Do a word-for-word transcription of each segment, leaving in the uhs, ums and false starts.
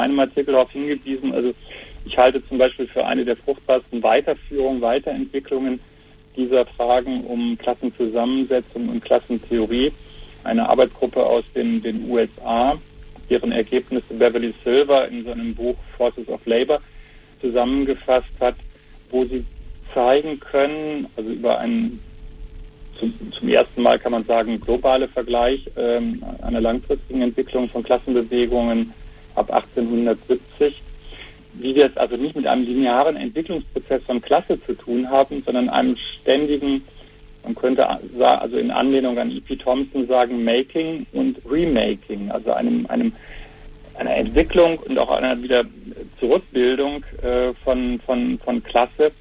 einem Artikel darauf hingewiesen, also ich halte zum Beispiel für eine der fruchtbarsten Weiterführungen, Weiterentwicklungen dieser Fragen um Klassenzusammensetzung und Klassentheorie eine Arbeitsgruppe aus den, den U S A, deren Ergebnisse Beverly Silver in seinem Buch Forces of Labor zusammengefasst hat, wo sie zeigen können, also über einen zum, zum ersten Mal kann man sagen globale Vergleich ähm, einer langfristigen Entwicklung von Klassenbewegungen ab achtzehnhundertsiebzig, wie wir es also nicht mit einem linearen Entwicklungsprozess von Klasse zu tun haben, sondern einem ständigen, man könnte also in Anlehnung an E P Thompson sagen, Making und Remaking, also einem, einem einer Entwicklung und auch einer wieder Zurückbildung äh, von, von, von Klasse.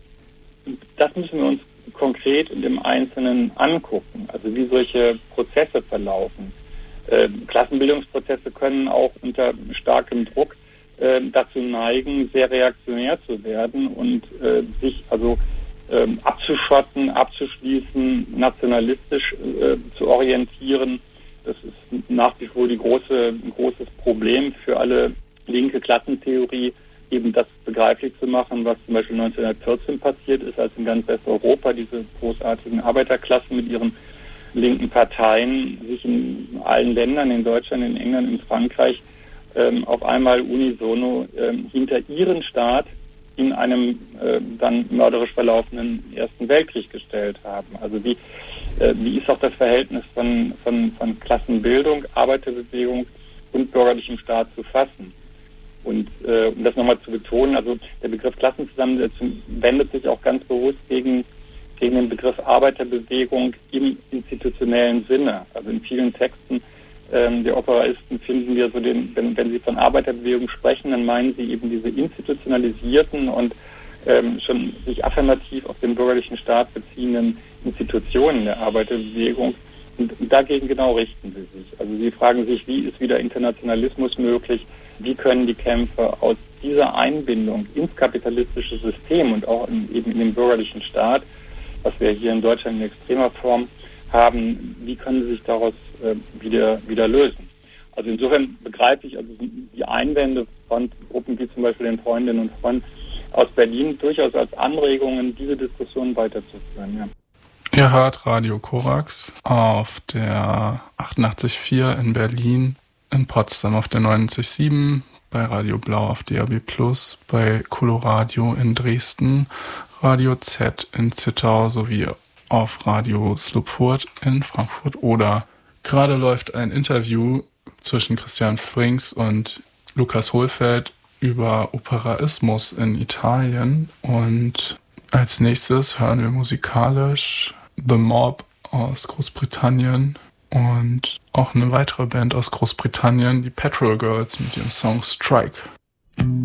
Das müssen wir uns konkret und im Einzelnen angucken, also wie solche Prozesse verlaufen. Äh, Klassenbildungsprozesse können auch unter starkem Druck äh, dazu neigen, sehr reaktionär zu werden und äh, sich also äh, abzuschotten, abzuschließen, nationalistisch äh, zu orientieren. Das ist nach wie vor die große, ein großes Problem für alle linke Klassentheorie, eben das begreiflich zu machen, was zum Beispiel neunzehnhundertvierzehn passiert ist, als in ganz Westeuropa diese großartigen Arbeiterklassen mit ihren linken Parteien sich in allen Ländern, in Deutschland, in England, in Frankreich, ähm, auf einmal unisono ähm, hinter ihren Staat in einem äh, dann mörderisch verlaufenden Ersten Weltkrieg gestellt haben. Also wie, äh, wie ist auch das Verhältnis von, von, von Klassenbildung, Arbeiterbewegung und bürgerlichem Staat zu fassen? Und äh, um das nochmal zu betonen, also der Begriff Klassenzusammensetzung wendet sich auch ganz bewusst gegen, gegen den Begriff Arbeiterbewegung im institutionellen Sinne. Also in vielen Texten ähm, der Operaisten finden wir so den, wenn, wenn sie von Arbeiterbewegung sprechen, dann meinen sie eben diese institutionalisierten und ähm, schon sich affirmativ auf den bürgerlichen Staat beziehenden Institutionen der Arbeiterbewegung. Und dagegen genau richten sie sich. Also sie fragen sich, wie ist wieder Internationalismus möglich? Wie können die Kämpfe aus dieser Einbindung ins kapitalistische System und auch in, eben in den bürgerlichen Staat, was wir hier in Deutschland in extremer Form haben, wie können sie sich daraus äh, wieder, wieder lösen? Also insofern begreife ich also die Einwände von Gruppen wie zum Beispiel den Freundinnen und Freunden aus Berlin durchaus als Anregungen, diese Diskussion weiterzuführen. Ja. Ihr hört Radio Korax auf der achtundachtzig Komma vier in Berlin, in Potsdam auf der neunzig Komma sieben, bei Radio Blau auf D A B plus, bei Coloradio in Dresden, Radio Z in Zittau sowie auf Radio Slupfurt in Frankfurt oder. Gerade läuft ein Interview zwischen Christian Frings und Lukas Hohlfeld über Operaismus in Italien und als nächstes hören wir musikalisch The Mob aus Großbritannien und auch eine weitere Band aus Großbritannien, die Petrol Girls mit ihrem Song Strike.